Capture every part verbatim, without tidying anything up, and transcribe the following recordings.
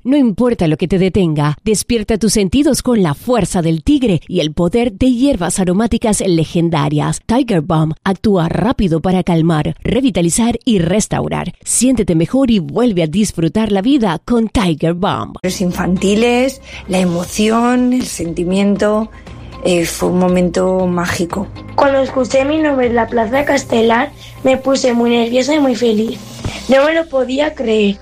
No importa lo que te detenga, despierta tus sentidos con la fuerza del tigre y el poder de hierbas aromáticas legendarias. Tiger Balm actúa rápido para calmar, revitalizar y restaurar. Siéntete mejor y vuelve a disfrutar la vida con Tiger Balm. Los infantiles, la emoción, el sentimiento, eh, fue un momento mágico. Cuando escuché mi nombre en la Plaza Castelar, me puse muy nerviosa y muy feliz. No me lo podía creer.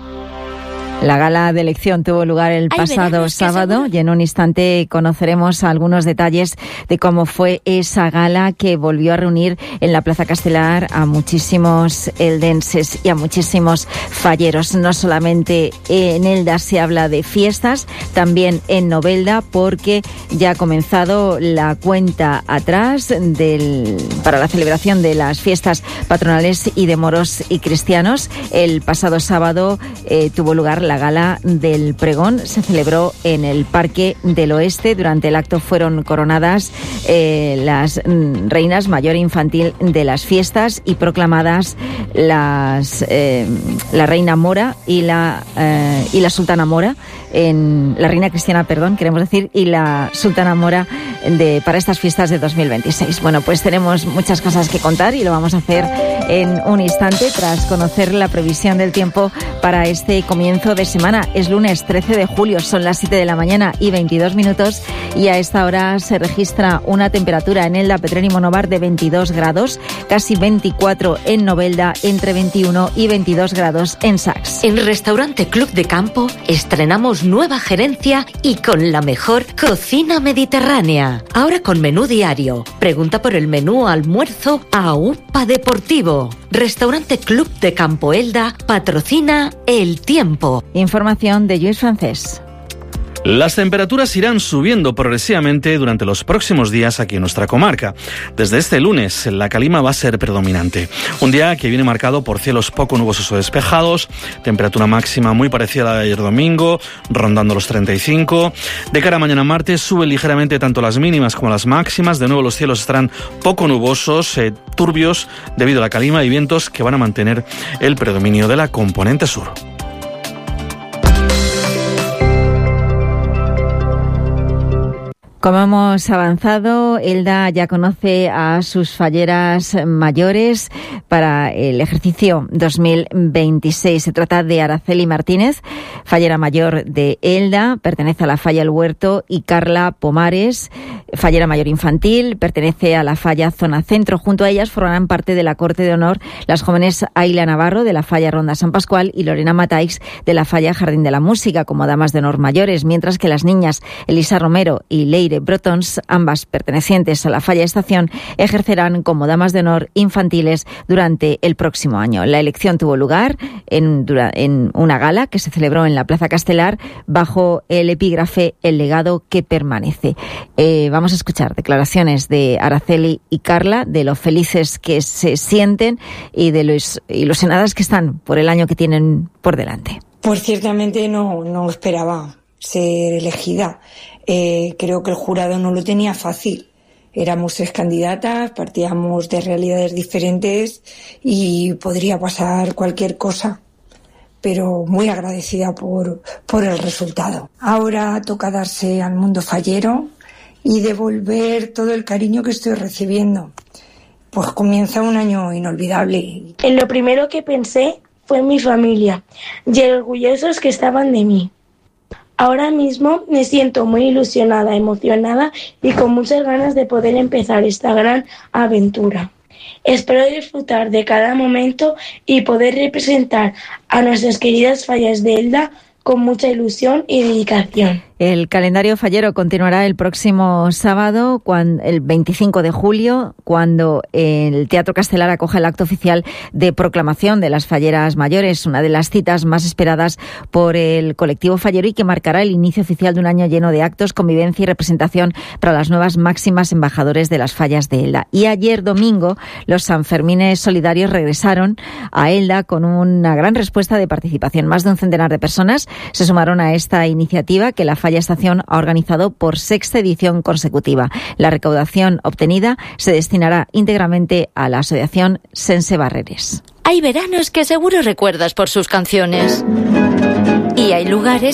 La gala de elección tuvo lugar el pasado sábado y en un instante conoceremos algunos detalles de cómo fue esa gala que volvió a reunir en la Plaza Castelar a muchísimos eldenses y a muchísimos falleros. No solamente en Elda se habla de fiestas, también en Novelda, porque ya ha comenzado la cuenta atrás del, para la celebración de las fiestas patronales y de moros y cristianos. El pasado sábado eh, tuvo lugar la gala del pregón, se celebró en el Parque del Oeste. Durante el acto fueron coronadas eh, las mm, reinas mayor e infantil de las fiestas y proclamadas las eh, la reina mora y la eh, y la sultana mora en la reina cristiana, perdón, queremos decir, y la sultana mora de para estas fiestas de dos mil veintiséis. Bueno, pues tenemos muchas cosas que contar y lo vamos a hacer en un instante tras conocer la previsión del tiempo para este comienzo de semana. Es lunes trece de julio, son las siete de la mañana y veintidós minutos y a esta hora se registra una temperatura en Elda, Petrer y Monóvar de veintidós grados, casi veinticuatro en Novelda, entre veintiuno y veintidós grados en Sax. En Restaurante Club de Campo estrenamos nueva gerencia y con la mejor cocina mediterránea. Ahora con menú diario. Pregunta por el menú almuerzo a UPA Deportivo. Restaurante Club de Campo Elda patrocina El Tiempo. Información de Lluís Francés. Las temperaturas irán subiendo progresivamente durante los próximos días aquí en nuestra comarca. Desde este lunes, la calima va a ser predominante. Un día que viene marcado por cielos poco nubosos o despejados, temperatura máxima muy parecida a la de ayer domingo, rondando los treinta y cinco. De cara a mañana martes, suben ligeramente tanto las mínimas como las máximas. De nuevo, los cielos estarán poco nubosos, eh, turbios, debido a la calima y vientos que van a mantener el predominio de la componente sur. Como hemos avanzado, Elda ya conoce a sus falleras mayores para el ejercicio dos mil veintiséis. Se trata de Araceli Martínez, fallera mayor de Elda, pertenece a la Falla El Huerto, y Carla Pomares, fallera mayor infantil, pertenece a la Falla Zona Centro. Junto a ellas formarán parte de la Corte de Honor las jóvenes Aila Navarro de la Falla Ronda San Pascual y Lorena Mataix de la Falla Jardín de la Música como damas de honor mayores, mientras que las niñas Elisa Romero y Leire Brotons, ambas pertenecientes a la Falla Estación, ejercerán como damas de honor infantiles durante el próximo año. La elección tuvo lugar en, en una gala que se celebró en la Plaza Castelar bajo el epígrafe El legado que permanece. Eh, vamos a escuchar declaraciones de Araceli y Carla de lo felices que se sienten y de lo ilusionadas que están por el año que tienen por delante. Pues ciertamente no, no esperaba ser elegida. Eh, creo que el jurado no lo tenía fácil. Éramos tres candidatas, partíamos de realidades diferentes y podría pasar cualquier cosa, pero muy agradecida por, por el resultado. Ahora toca darse al mundo fallero y devolver todo el cariño que estoy recibiendo. Pues comienza un año inolvidable. En lo primero que pensé fue en mi familia y orgullosos que estaban de mí. Ahora mismo me siento muy ilusionada, emocionada y con muchas ganas de poder empezar esta gran aventura. Espero disfrutar de cada momento y poder representar a nuestras queridas fallas de Elda con mucha ilusión y dedicación. El calendario fallero continuará el próximo sábado, cuando, el veinticinco de julio, cuando el Teatro Castelar acoge el acto oficial de proclamación de las falleras mayores, una de las citas más esperadas por el colectivo fallero y que marcará el inicio oficial de un año lleno de actos, convivencia y representación para las nuevas máximas embajadores de las fallas de Elda. Y ayer domingo, los Sanfermines Solidarios regresaron a Elda con una gran respuesta de participación. Más de un centenar de personas se sumaron a esta iniciativa que la Falla Estación ha organizado por sexta edición consecutiva. La recaudación obtenida se destinará íntegramente a la asociación Sense Barreres. Hay veranos que seguro recuerdas por sus canciones. Y hay lugares